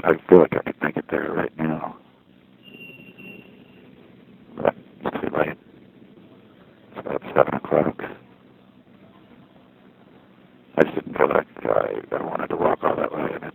I feel like I could make it there right now. But it's too late. It's about 7 o'clock. I just didn't feel like I wanted to walk all that way. I mean,